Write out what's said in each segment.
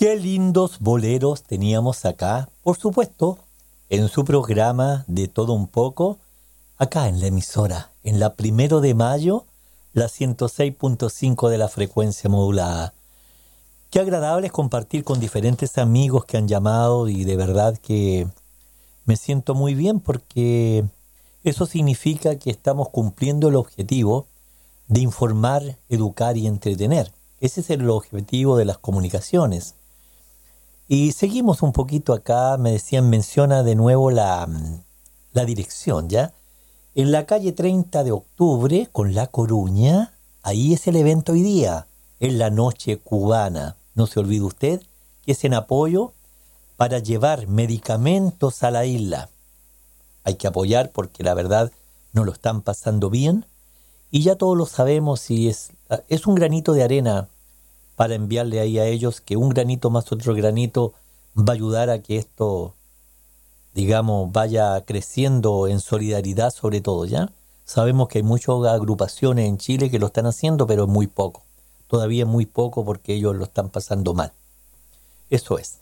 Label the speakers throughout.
Speaker 1: Qué lindos boleros teníamos acá, por supuesto, en su programa de todo un poco, acá en la emisora, en la 1 de Mayo, la 106.5 de la frecuencia modulada. Qué agradable es compartir con diferentes amigos que han llamado y de verdad que me siento muy bien porque eso significa que estamos cumpliendo el objetivo de informar, educar y entretener. Ese es el objetivo de las comunicaciones. Y seguimos un poquito acá, me decían, menciona de nuevo la dirección, ¿ya? En la calle 30 de octubre, con La Coruña, ahí es el evento hoy día, en la noche cubana. No se olvide usted que es en apoyo para llevar medicamentos a la isla. Hay que apoyar porque la verdad no lo están pasando bien y ya todos lo sabemos y es un granito de arena para enviarle ahí a ellos, que un granito más otro granito va a ayudar a que esto, digamos, vaya creciendo en solidaridad sobre todo, ¿ya? Sabemos que hay muchas agrupaciones en Chile que lo están haciendo, pero es muy poco. Todavía es muy poco porque ellos lo están pasando mal. Eso es.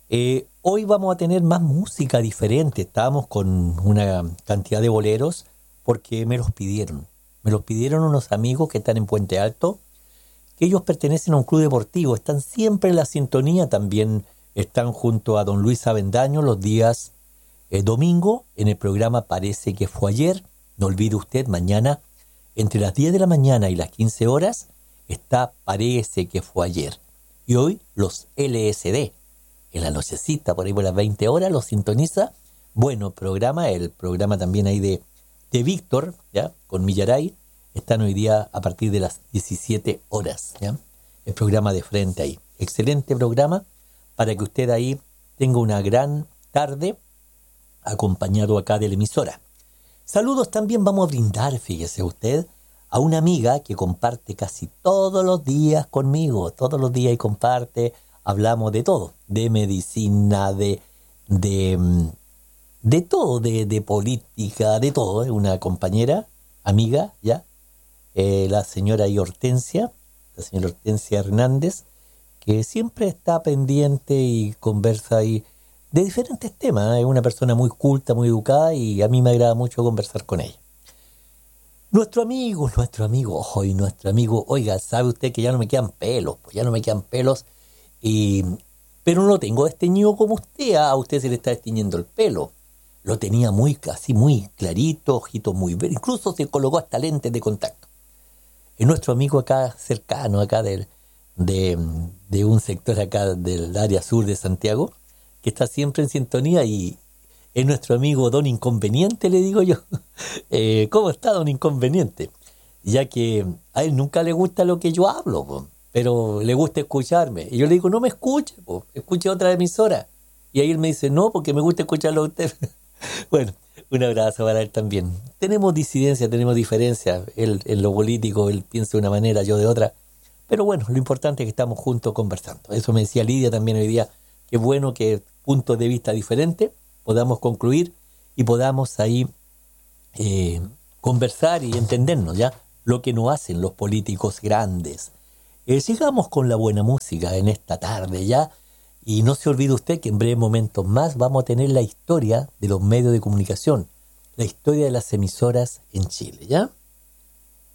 Speaker 1: Hoy vamos a tener más música diferente. Estábamos con una cantidad de boleros porque me los pidieron. Me los pidieron unos amigos que están en Puente Alto, que ellos pertenecen a un club deportivo, están siempre en la sintonía, también están junto a don Luis Avendaño los días domingo en el programa Parece que fue ayer. No olvide usted, mañana entre las 10 de la mañana y las 15 horas está Parece que fue ayer. Y hoy los LSD, en la nochecita, por ahí por las 20 horas, los sintoniza. Bueno, el programa también ahí de Víctor, ¿ya? Con Millaray. Están hoy día a partir de las 17 horas, ¿ya? El programa de frente ahí. Excelente programa para que usted ahí tenga una gran tarde acompañado acá de la emisora. Saludos también vamos a brindar, fíjese usted, a una amiga que comparte casi todos los días conmigo. Todos los días y comparte, hablamos de todo, de medicina, de todo, de política, de todo. Es una compañera, amiga, ¿ya? La señora Hortensia Hernández, que siempre está pendiente y conversa ahí de diferentes temas. Es una persona muy culta, muy educada y a mí me agrada mucho conversar con ella. Nuestro amigo, oiga, sabe usted que ya no me quedan pelos, pero no lo tengo desteñido como usted. A usted se le está desteñiendo el pelo. Lo tenía muy clarito, ojitos muy verdes, incluso se colocó hasta lentes de contacto. Es nuestro amigo acá cercano, acá de un sector acá del área sur de Santiago, que está siempre en sintonía y es nuestro amigo Don Inconveniente, le digo yo. ¿Cómo está Don Inconveniente? Ya que a él nunca le gusta lo que yo hablo, pero le gusta escucharme. Y yo le digo, no me escuche, escuche otra emisora. Y ahí él me dice, no, porque me gusta escucharlo a usted. Bueno, un abrazo para él también. Tenemos disidencia, tenemos diferencias. Él en lo político, él piensa de una manera, yo de otra. Pero bueno, lo importante es que estamos juntos conversando. Eso me decía Lidia también hoy día. Qué bueno que puntos de vista diferentes podamos concluir y podamos ahí conversar y entendernos, ¿ya? Lo que nos hacen los políticos grandes. Sigamos con la buena música en esta tarde, ¿ya? Y no se olvide usted que en breves momentos más vamos a tener la historia de los medios de comunicación, la historia de las emisoras en Chile, ¿ya?